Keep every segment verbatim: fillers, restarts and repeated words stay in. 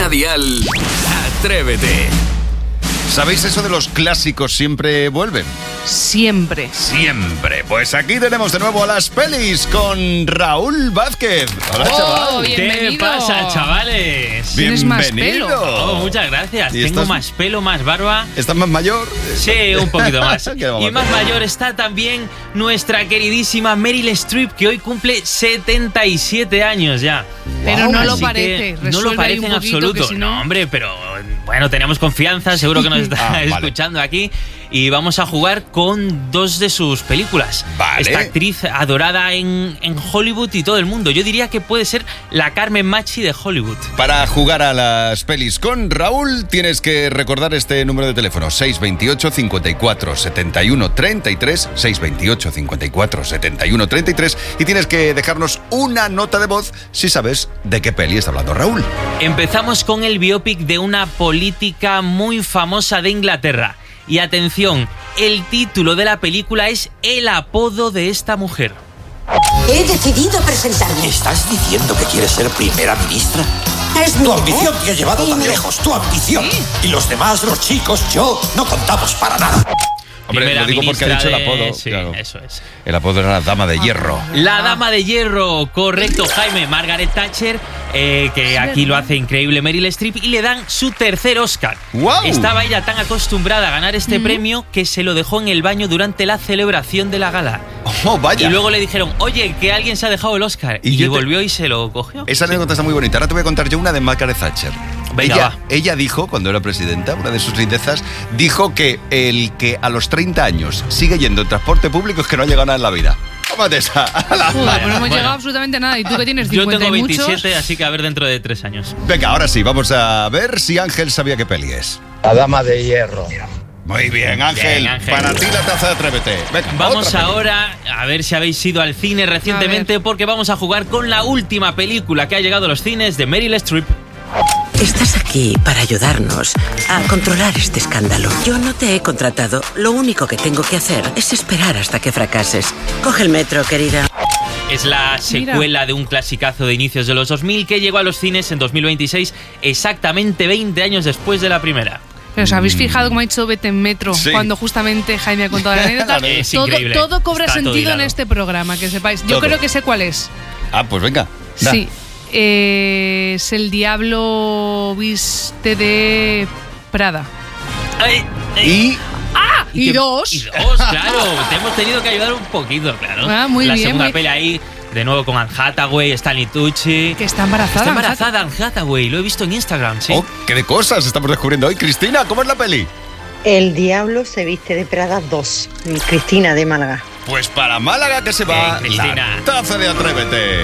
Cadena Dial, Atrévete. ¿Sabéis eso de los clásicos siempre vuelven? Siempre. Siempre. Pues aquí tenemos de nuevo a las pelis con Raúl Vázquez. Hola, oh, chaval. Bienvenido. ¿Qué pasa, chavales? Tienes más Bienvenido. pelo. Oh, muchas gracias. Tengo estás... más pelo, más barba. ¿Estás más mayor? Sí, un poquito más. Y más hacer? mayor está también nuestra queridísima Meryl Streep, que hoy cumple setenta y siete años ya. Pero Wow. no lo Así parece. que No lo parece en absoluto. Si no... no, hombre, pero bueno, tenemos confianza, seguro que nos está ah, escuchando vale. aquí. Y vamos a jugar con dos de sus películas. Vale. Esta actriz adorada en, en Hollywood y todo el mundo. Yo diría que puede ser la Carmen Machi de Hollywood. Para jugar a las pelis con Raúl tienes que recordar este número de teléfono: seis veintiocho, cincuenta y cuatro, setenta y uno, treinta y tres, seis veintiocho, cincuenta y cuatro, setenta y uno, treinta y tres, y tienes que dejarnos una nota de voz si sabes de qué peli está hablando Raúl. Empezamos con el biopic de una política muy famosa de Inglaterra. Y atención, el título de la película es El apodo de esta mujer. He decidido presentarme. ¿Estás diciendo que quieres ser primera ministra? Es mi Tu deber ambición te ha llevado y tan mi- lejos, tu ambición. Y los demás, los chicos, yo, no contamos para nada. Hombre, Primera lo digo porque ha ministra dicho el de- apodo. Sí, claro. eso es. El apodo era la Dama de Hierro. La Dama de Hierro, correcto, Jaime. Margaret Thatcher, eh, que aquí lo hace increíble Meryl Streep, y le dan su tercer Oscar. ¡Guau! Estaba ella tan acostumbrada a ganar este premio que se lo dejó en el baño durante la celebración de la gala. Oh, vaya. Y luego le dijeron, oye, que alguien se ha dejado el Oscar. Y Y, yo te- volvió y se lo cogió. Esa anécdota está muy bonita. Ahora te voy a contar yo una de Margaret Thatcher. Venga, ella, va. ella dijo, cuando era presidenta, una de sus lindezas, dijo que el que a los treinta años sigue yendo en transporte público es que no ha llegado nada en la vida. Tómate esa. Joder, pues no hemos Bueno. llegado absolutamente a nada. ¿Y tú que tienes Yo cincuenta tengo y muchos? veintisiete, así que a ver dentro de tres años. Venga, ahora sí, vamos a ver si Ángel sabía qué peli es. La Dama de Hierro. Muy bien, Ángel. Bien, Ángel. Para ti la taza de Atrévete. Venga, Vamos otra peli. ahora a ver si habéis ido al cine recientemente, porque vamos a jugar con la última película que ha llegado a los cines de Meryl Streep. Estás aquí para ayudarnos a controlar este escándalo. Yo no te he contratado. Lo único que tengo que hacer es esperar hasta que fracases. Coge el metro, querida. Es la secuela de un clasicazo de inicios de los dos mil que llegó a los cines en dos mil veintiséis, exactamente veinte años después de la primera. Pero os habéis fijado cómo ha dicho vete en metro Sí. cuando justamente Jaime ha contado la anécdota. Es todo, increíble. todo cobra Está todo sentido en hilado. este programa, que sepáis. Yo Todo. creo que sé cuál es. Ah, pues venga. da. Sí. Eh, es el diablo viste de Prada. Ay, ay. Y ¡Ah! Y, que- dos. Y dos, claro. Te hemos tenido que ayudar un poquito, claro. Ah, muy la bien, segunda muy- peli ahí, de nuevo con Anne Hathaway, Stanley Tucci. Que está embarazada. Está embarazada Anne Hathaway, lo he visto en Instagram, sí. Oh, qué de cosas estamos descubriendo hoy. Cristina, ¿cómo es la peli? El diablo se viste de Prada dos. Cristina de Málaga. Pues para Málaga que se va Bien, Cristina. la taza de Atrévete.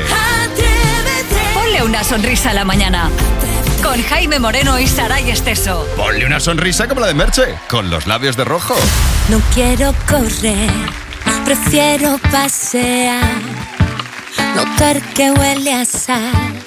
Ponle una sonrisa a la mañana. Con Jaime Moreno y Saray Esteso. Ponle una sonrisa como la de Merche, con los labios de rojo. No quiero correr, prefiero pasear. Notar que huele a sal